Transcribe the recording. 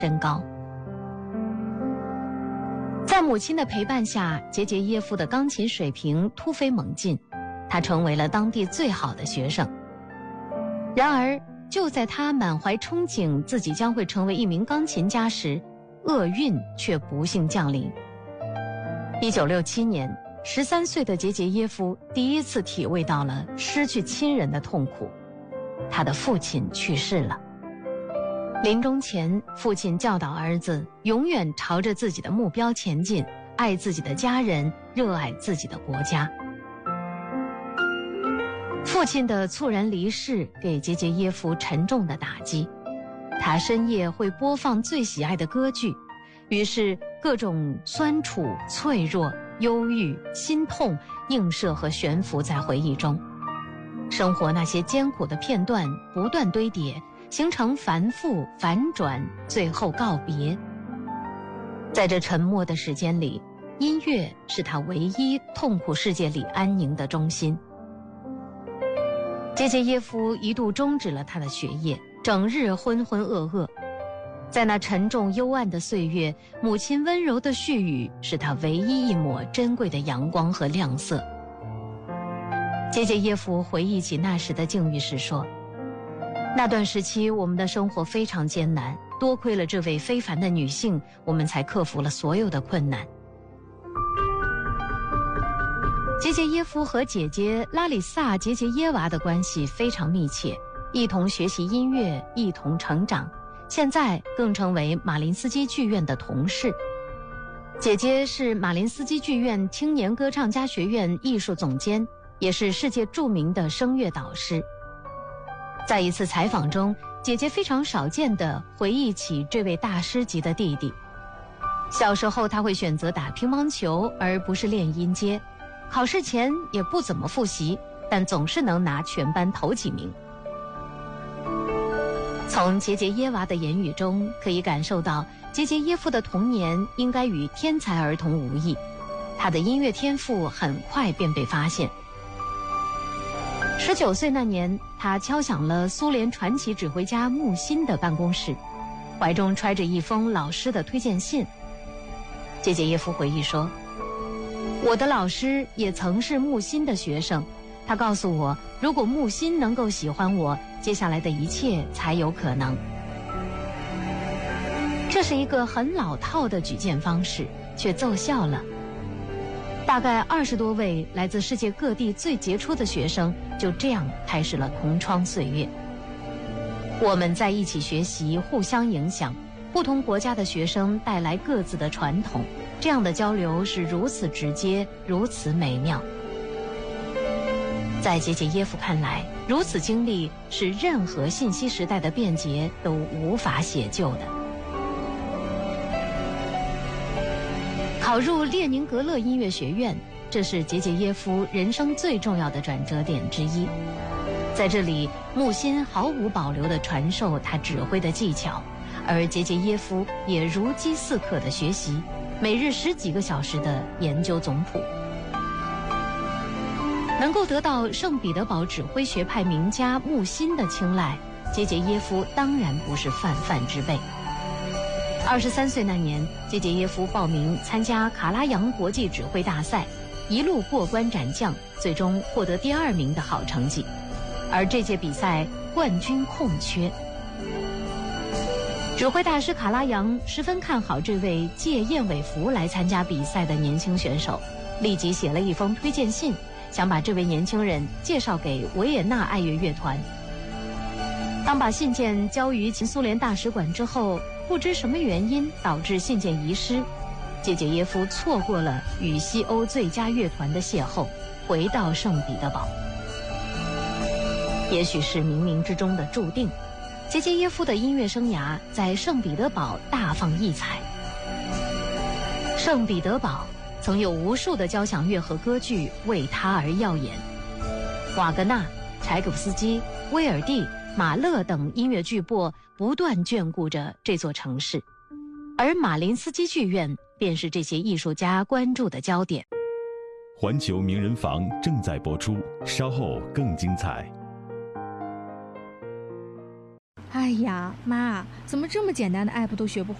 身高。在母亲的陪伴下，杰杰耶夫的钢琴水平突飞猛进，他成为了当地最好的学生。然而，就在他满怀憧憬自己将会成为一名钢琴家时，厄运却不幸降临。1967年，13岁的杰杰耶夫第一次体味到了失去亲人的痛苦，他的父亲去世了。临终前，父亲教导儿子永远朝着自己的目标前进，爱自己的家人，热爱自己的国家。父亲的猝然离世给杰杰耶夫沉重的打击，他深夜会播放最喜爱的歌剧，于是各种酸楚、脆弱、忧郁、心痛映射和悬浮在回忆中。生活那些艰苦的片段不断堆叠，形成反复、反转，最后告别。在这沉默的时间里，音乐是他唯一痛苦世界里安宁的中心。杰杰耶夫一度终止了他的学业，整日浑浑噩噩。在那沉重幽暗的岁月，母亲温柔的絮语是他唯一一抹珍贵的阳光和亮色。杰杰耶夫回忆起那时的境遇时说，那段时期我们的生活非常艰难，多亏了这位非凡的女性，我们才克服了所有的困难。杰杰耶夫和姐姐拉里萨·杰杰耶娃的关系非常密切，一同学习音乐，一同成长，现在更成为马林斯基剧院的同事。姐姐是马林斯基剧院青年歌唱家学院艺术总监，也是世界著名的声乐导师。在一次采访中，姐姐非常少见地回忆起这位大师级的弟弟。小时候他会选择打乒乓球而不是练音阶，考试前也不怎么复习，但总是能拿全班头几名。从杰杰耶娃的言语中可以感受到，杰杰耶夫的童年应该与天才儿童无异，他的音乐天赋很快便被发现。19岁那年，他敲响了苏联传奇指挥家木心的办公室，怀中揣着一封老师的推荐信。杰杰耶夫回忆说，我的老师也曾是木心的学生，他告诉我，如果木心能够喜欢我，接下来的一切才有可能。这是一个很老套的举荐方式，却奏效了。大概20多位来自世界各地最杰出的学生就这样开始了同窗岁月。我们在一起学习，互相影响，不同国家的学生带来各自的传统，这样的交流是如此直接，如此美妙。在杰杰耶夫看来，如此经历是任何信息时代的便捷都无法写就的。考入列宁格勒音乐学院，这是杰杰耶夫人生最重要的转折点之一。在这里，木心毫无保留地传授他指挥的技巧，而杰杰耶夫也如饥似渴地学习，每日10几个小时地研究总谱。能够得到圣彼得堡指挥学派名家木心的青睐，杰杰耶夫当然不是泛泛之辈。23岁那年，杰杰耶夫报名参加卡拉扬国际指挥大赛，一路过关斩将，最终获得第2名的好成绩。而这届比赛冠军空缺，指挥大师卡拉扬十分看好这位借燕尾服来参加比赛的年轻选手，立即写了一封推荐信，想把这位年轻人介绍给维也纳爱乐乐团。当把信件交于前苏联大使馆之后，不知什么原因导致信件遗失，杰杰耶夫错过了与西欧最佳乐团的邂逅，回到圣彼得堡。也许是冥冥之中的注定，杰杰耶夫的音乐生涯在圣彼得堡大放异彩。圣彼得堡曾有无数的交响乐和歌剧为他而耀眼，瓦格纳、柴可夫斯基、威尔第、马勒等音乐巨擘不断眷顾着这座城市，而马林斯基剧院便是这些艺术家关注的焦点。 环球名人房正在播出，稍后更精彩。 哎呀，妈，怎么这么简单的 app 都学不会？